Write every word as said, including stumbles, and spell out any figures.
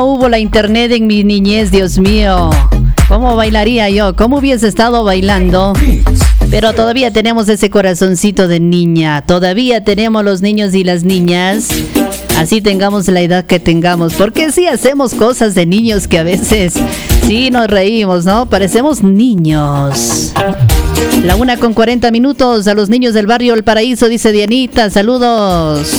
Hubo la internet en mi niñez, Dios mío. ¿Cómo bailaría yo? ¿Cómo hubiese estado bailando? Pero todavía tenemos ese corazoncito de niña. Todavía tenemos los niños y las niñas. Así tengamos la edad que tengamos. Porque sí hacemos cosas de niños que a veces sí nos reímos, ¿no? Parecemos niños. La una con cuarenta minutos. A los niños del barrio El Paraíso, dice Dianita. Saludos.